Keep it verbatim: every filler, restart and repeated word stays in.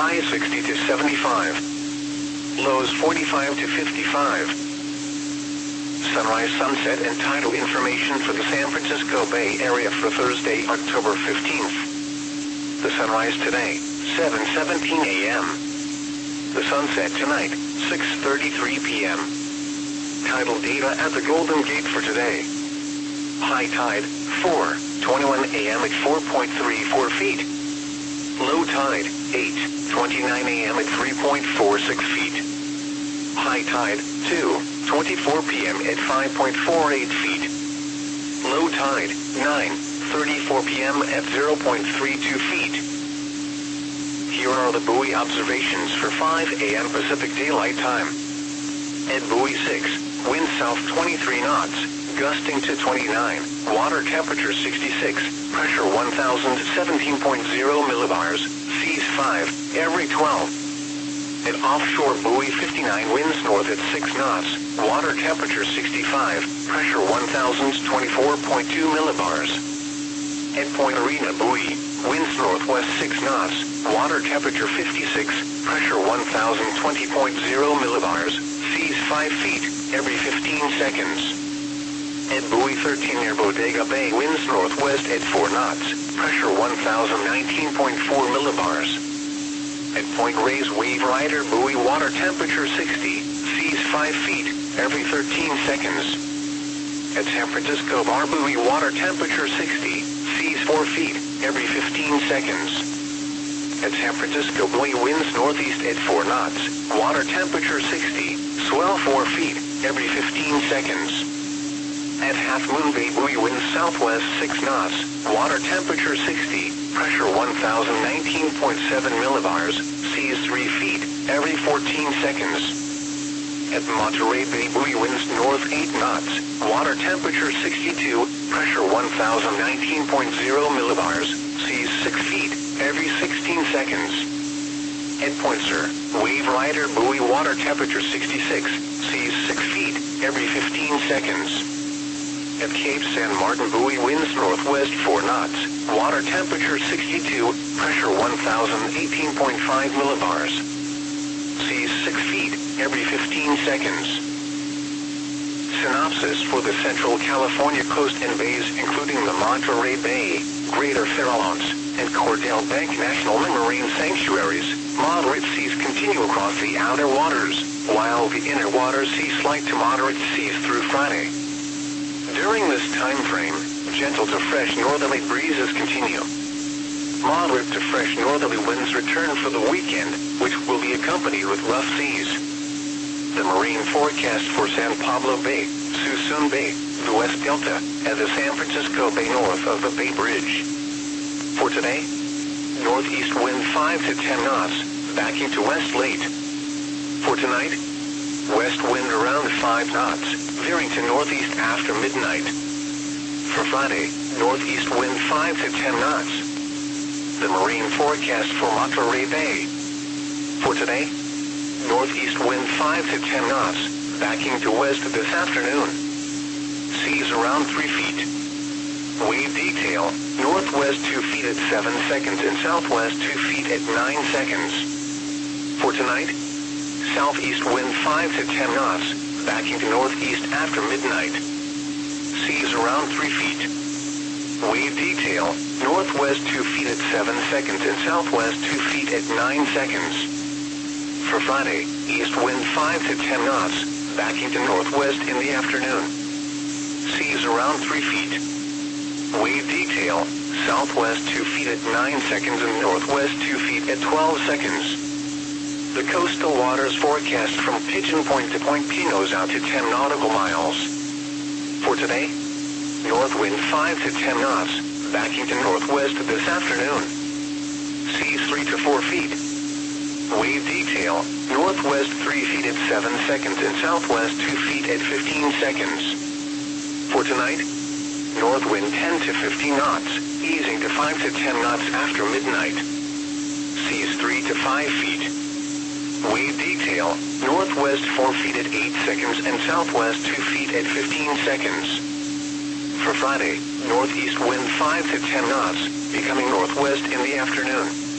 Highs sixty to seventy-five. Lows forty-five to fifty-five. Sunrise, sunset, and tidal information for the San Francisco Bay Area for Thursday, October fifteenth. The sunrise today, seven seventeen a m The sunset tonight, six thirty-three p m Tidal data at the Golden Gate for today. High tide, four twenty-one a m at four point three four feet. Low tide, eight twenty-nine a m at three point four six feet. High tide, two twenty-four p m at five point four eight feet. Low tide, nine thirty-four p m at zero point three two feet. Here are the buoy observations for five a m Pacific Daylight Time. At buoy six, wind south twenty-three knots, gusting to twenty-nine, water temperature sixty-six, pressure one thousand seventeen point zero millibars, seas five, every twelve. At offshore buoy fifty-nine, winds north at six knots, water temperature sixty-five, pressure one thousand twenty-four point two millibars. At Point Arena buoy, winds northwest six knots, water temperature fifty-six, pressure one thousand twenty point zero millibars, seas five feet, every fifteen seconds. At buoy thirteen near Bodega Bay, winds northwest at four knots, pressure one thousand nineteen point four millibars. At Point Reyes Wave Rider buoy, water temperature sixty, seas five feet, every thirteen seconds. At San Francisco Bar buoy, water temperature sixty, seas four feet, every fifteen seconds. At San Francisco buoy, winds northeast at four knots, water temperature sixty, swell four feet, every fifteen seconds. At Half Moon Bay buoy, winds southwest six knots, water temperature sixty, pressure one thousand nineteen point seven millibars, seas three feet, every fourteen seconds. At Monterey Bay buoy, winds north eight knots, water temperature sixty-two, pressure one thousand nineteen point zero millibars, seas six feet, every sixteen seconds. At Point Sur, Wave Rider buoy, water temperature sixty-six, seas six feet, every fifteen seconds. At Cape San Martin buoy, winds northwest four knots, water temperature sixty-two, pressure one thousand eighteen point five millibars. Seas six feet, every fifteen seconds. Synopsis for the Central California coast and bays, including the Monterey Bay, Greater Farallones, and Cordell Bank National Marine Sanctuaries. Moderate seas continue across the outer waters, while the inner waters see slight to moderate seas through Friday. During this time frame, gentle to fresh northerly breezes continue. Moderate to fresh northerly winds return for the weekend, which will be accompanied with rough seas. The marine forecast for San Pablo Bay, Suisun Bay, the West Delta, and the San Francisco Bay north of the Bay Bridge. For today, northeast wind five to ten knots, backing to west late. For tonight, west wind around five knots, veering to northeast after midnight. For Friday, northeast wind five to ten knots. The marine forecast for Monterey Bay. For today, northeast wind five to ten knots, backing to west this afternoon. Seas around three feet. Wave detail, northwest two feet at seven seconds and southwest two feet at nine seconds. For tonight, southeast wind five to ten knots, backing to northeast after midnight. Seas around three feet. Wave detail, northwest two feet at seven seconds and southwest two feet at nine seconds. For Friday, east wind five to ten knots, backing to northwest in the afternoon. Seas around three feet. Wave detail, southwest two feet at nine seconds and northwest two feet at twelve seconds. The coastal waters forecast from Pigeon Point to Point Pinos out to ten nautical miles. For today, north wind five to ten knots, backing to northwest this afternoon. Seas three to four feet. Wave detail, northwest three feet at seven seconds and southwest two feet at fifteen seconds. For tonight, north wind ten to fifteen knots, easing to five to ten knots after midnight. Seas three to five feet. Wave detail, northwest four feet at eight seconds and southwest two feet at fifteen seconds. For Friday, northeast wind five to ten knots, becoming northwest in the afternoon.